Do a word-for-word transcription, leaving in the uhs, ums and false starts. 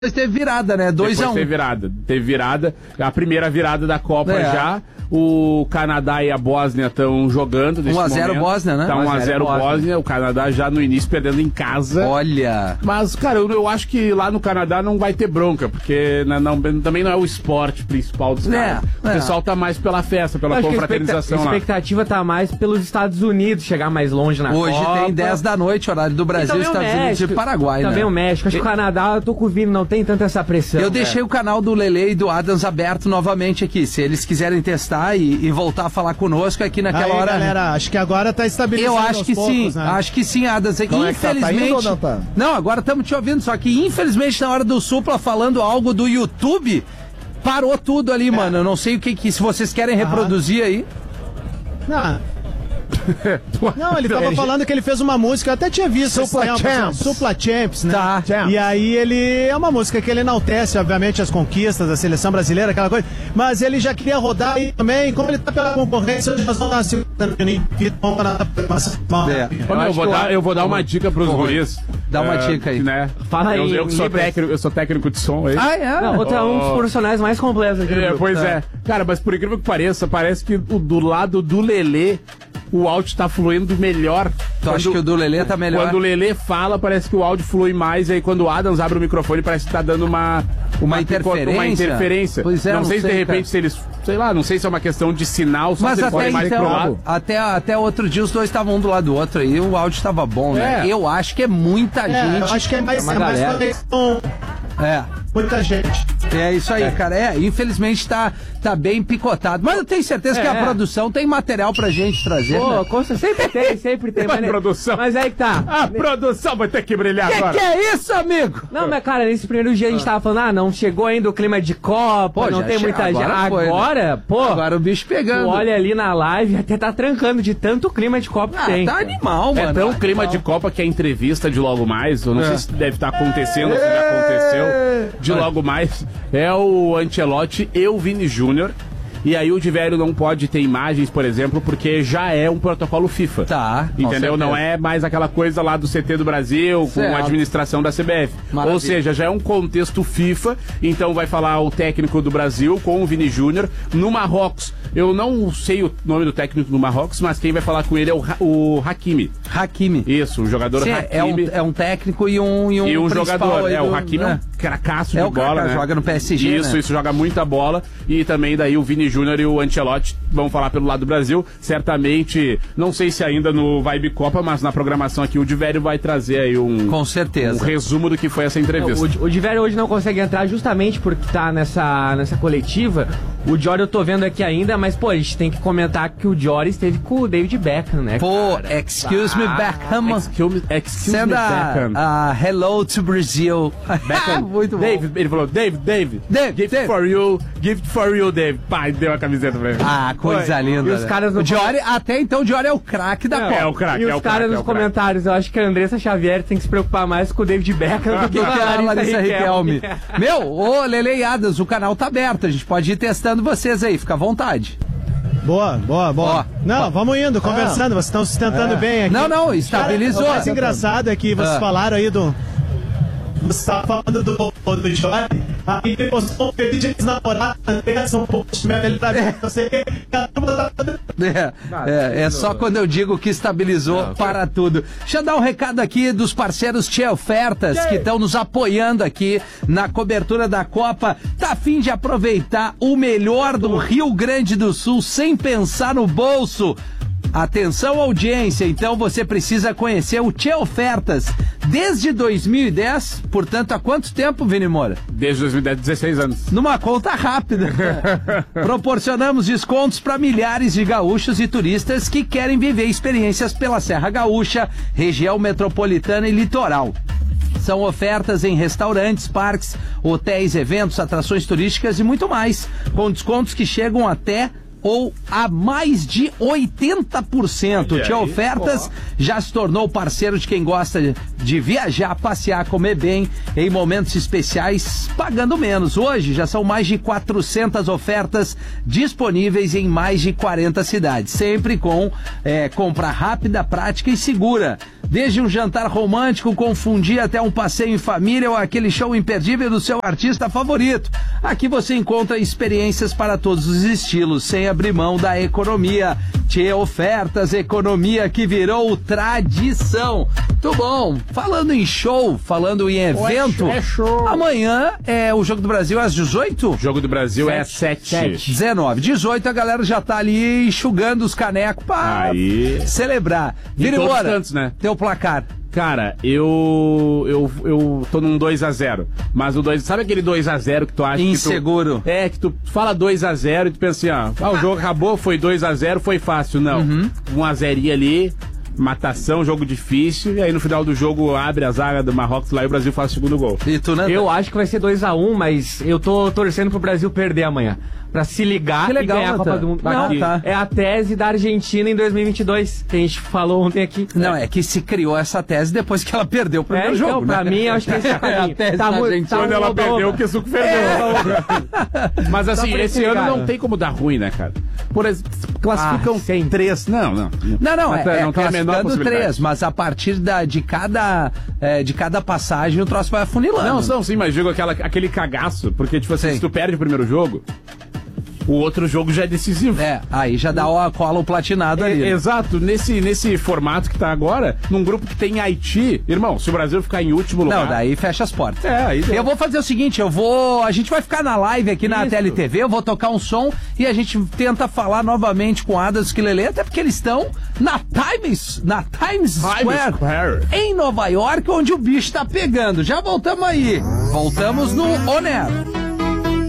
Teve virada, né? dois a um. Teve virada. Teve virada. A primeira virada da Copa é. já. O Canadá e a Bósnia estão jogando. um a zero Bósnia, né? Tá um a zero Bósnia. O Canadá já no início perdendo em casa. Olha. Mas, cara, eu, eu acho que lá no Canadá não vai ter bronca, porque não, não, também não é o esporte principal dos caras. É, é. O pessoal tá mais pela festa, pela confraternização lá. A expectativa tá mais pelos Estados Unidos chegar mais longe na Hoje Copa. Hoje tem dez da noite, horário do Brasil, Estados México, Unidos e Paraguai, também né? o México. Acho que o Canadá, eu tô com o Vini, não tem tanta essa pressão. Eu deixei é. o canal do Lele e do Adams aberto novamente aqui. Se eles quiserem testar e, e voltar a falar conosco aqui naquela Aí, hora. Galera, acho que agora tá estabilizando. Eu acho que poucos, sim, né? acho que sim, Adams. Como infelizmente. É que tá? Tá indo ou não, tá? Não, agora estamos te ouvindo, só que infelizmente na hora do Supla falando algo do YouTube, parou tudo ali, é. mano. Eu não sei o que que. Se vocês querem reproduzir aí. Não. Não, ele tava falando que ele fez uma música, eu até tinha visto Supla tempo, Champs. Supla Champs, né? Tá. E aí ele é uma música que ele enaltece, obviamente, as conquistas da seleção brasileira, aquela coisa, mas ele já queria rodar aí também, como ele tá pela concorrência, nós vamos dar uma eu vou dar, eu vou dar uma dica pros guris. Dá uma dica aí. Né? Fala aí. Eu, eu, que sou técnico, eu sou técnico de som aí. Ah, é? Não, outro é um dos profissionais mais completos aqui do é, grupo. Pois é. Cara, mas por incrível que pareça, parece que o, do lado do Lelê, o áudio tá fluindo melhor. Tu acha que o do Lelê tá melhor? Quando o Lelê fala, parece que o áudio flui mais, e aí quando o Adams abre o microfone, parece que tá dando uma... Uma, uma interferência? Uma interferência. Pois é, não, não sei, sei se de repente cara. se eles... Sei lá, não sei se é uma questão de sinal, só mas se eles até mais então, pro lado. Até, até outro dia os dois estavam um do lado do outro aí, o áudio tava bom, né? É. Eu acho que é muita é, gente. Eu acho que é mais, é é mais conexão. É. Muita gente. É isso aí, é. cara. É, infelizmente tá, tá bem picotado. Mas eu tenho certeza é. que a produção tem material pra gente trazer. Pô, né? sempre tem, sempre tem. Mas produção. Mas aí que tá. A produção vai ter que brilhar que agora. Que é isso, amigo? Não, mas cara, nesse primeiro dia a gente tava falando, ah, não chegou ainda o clima de Copa, pô, não tem muita gente. Agora, foi, agora né? pô. Agora o bicho pegando. Olha ali na live, até tá trancando de tanto clima de Copa que ah, tem. Tá animal, mano. É tão tá clima animal. de Copa que a entrevista de logo mais, eu não é. sei se deve estar acontecendo, se já aconteceu, de logo mais, é o Ancelotti e o Vini Júnior. E aí o Diverio não pode ter imagens, por exemplo, porque já é um protocolo FIFA. Tá. Entendeu? Não é mais aquela coisa lá do C T do Brasil, certo. com a administração da C B F. Maravilha. Ou seja, já é um contexto FIFA, então vai falar o técnico do Brasil com o Vini Júnior. No Marrocos, eu não sei o nome do técnico do Marrocos, mas quem vai falar com ele é o, o Hakimi. Hakimi. Isso, o jogador Sim, Hakimi. É um, é um técnico e um E um, e um jogador. É, do, o Hakimi é um cracaço é de bola, cara, né? Joga no P S G, Isso, né? isso, joga muita bola. E também daí o Vini Júnior e o Ancelotti vão falar pelo lado do Brasil. Certamente, não sei se ainda no Vibe Copa, mas na programação aqui o Diverio vai trazer aí um... Com certeza. Um resumo do que foi essa entrevista. O, o Diverio hoje não consegue entrar justamente porque tá nessa, nessa coletiva. O Jory eu tô vendo aqui ainda, mas pô, a gente tem que comentar que o Jory esteve com o David Beckham, né? Pô, cara? excuse me, Beckham. Excuse, excuse Send me, a, Beckham. a hello to Brazil. Beckham. Muito bom. David, ele falou, David, David, Dave, gift Dave. for you, gift for you, David. Pai, deu a camiseta pra ele. Ah, coisa Foi. linda. E os né? caras no o Jory, até então o Jory é o craque da É, Copa. é o craque, E é os o caras craque, nos é o craque. comentários, eu acho que a Andressa Xavier tem que se preocupar mais com o David Beckham do O que, que é a Larissa Riquelme? Meu, ô Lele e Adams, o canal tá aberto, a gente pode ir testando vocês aí, fica à vontade. Boa, boa, boa. Ó, não, ó. vamos indo, conversando, vocês estão sustentando é. bem aqui. Não, não, estabilizou. Cara, o mais engraçado é que vocês ah. falaram aí do... Você estava falando do, do Jory, aí ele postou um vídeo de ex-namorada, são um pouco de minha melhor não sei o que, é, é, é só quando eu digo que estabilizou para tudo. Deixa eu dar um recado aqui dos parceiros Tia Ofertas, que estão nos apoiando aqui na cobertura da Copa. Tá a fim de aproveitar o melhor do Rio Grande do Sul sem pensar no bolso? Atenção, audiência, então você precisa conhecer o Tia Ofertas desde dois mil e dez, portanto, há quanto tempo, Vini Moura? Desde dois mil e dez, dezesseis anos. Numa conta rápida. Proporcionamos descontos para milhares de gaúchos e turistas que querem viver experiências pela Serra Gaúcha, região metropolitana e litoral. São ofertas em restaurantes, parques, hotéis, eventos, atrações turísticas e muito mais, com descontos que chegam até ou a mais de oitenta por cento. Tia Ofertas já se tornou parceiro de quem gosta de viajar, passear, comer bem em momentos especiais, pagando menos. Hoje já são mais de quatrocentas ofertas disponíveis em mais de quarenta cidades, sempre com é, compra rápida, prática e segura. Desde um jantar romântico com fundi até um passeio em família ou aquele show imperdível do seu artista favorito. Aqui você encontra experiências para todos os estilos, sem abrir mão da economia. Tchê Ofertas, economia que virou tradição. Muito bom. Falando em show, falando em evento, é show. Amanhã é o Jogo do Brasil às dezoito? O Jogo do Brasil é às sete. dezenove. dezoito a galera já tá ali enxugando os canecos pra Aí. celebrar. Vira Em todos embora. os cantos, né? Teu placar. Cara, eu, eu eu tô num dois a zero. Mas o dois, sabe aquele dois a zero que tu acha Inseguro. que tu, é, que tu fala dois a zero e tu pensa assim, ó, ah, o jogo acabou, foi dois a zero, foi fácil. Não, Uhum. um a zero ali, matação, jogo difícil, e aí no final do jogo abre a zaga do Marrocos lá e o Brasil faz o segundo gol. E tu, Nanda? Eu acho que vai ser dois a um, mas eu tô torcendo pro Brasil perder amanhã. Pra se ligar Que legal, e ganhar a Copa Natan. do Mundo. Ah, Não, tá. é a tese da Argentina em dois mil e vinte e dois, que a gente falou ontem aqui. Não, é que se criou essa tese depois que ela perdeu o primeiro É, então, jogo, pra né? mim, eu acho que esse é o caminho. a tese Tá da muito- Argentina. tá Quando ela oba, perdeu, oba. o Kesuko perdeu. Mas assim, Só pra esse explicar, ano não né? tem como dar ruim, né, cara? Por exemplo, classificam Ah, sempre. três. Não, não. Não, não, é, é não tem a menor classificando possibilidade. três, mas a partir da, de, cada, é, de cada passagem o troço vai afunilando. Não, não, sim, mas digo aquela, aquele cagaço, porque, tipo assim, Sim. se tu perde o primeiro jogo, o outro jogo já é decisivo. É, aí já dá a cola o platinado ali. É, né? exato, nesse, nesse formato que tá agora, num grupo que tem Haiti, irmão, se o Brasil ficar em último lugar. Não, daí fecha as portas. É, aí deu. Eu vou fazer o seguinte, eu vou... A gente vai ficar na live aqui na Isso. T L T V, eu vou tocar um som e a gente tenta falar novamente com Adams Esquilelê, até porque eles estão na Times, na Times Square, Square. em Nova York, onde o bicho tá pegando. Já voltamos aí. Voltamos no On Air.